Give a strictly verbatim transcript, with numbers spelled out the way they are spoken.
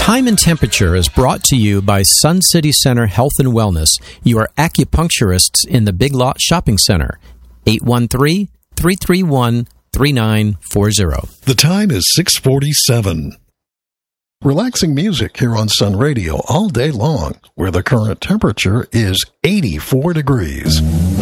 Time and Temperature is brought to you by Sun City Center Health and Wellness, your acupuncturists in the Big Lot Shopping Center. eight one three, three three one, three nine four zero. The time is six forty-seven. Relaxing music here on Sun Radio all day long, where the current temperature is eighty-four degrees.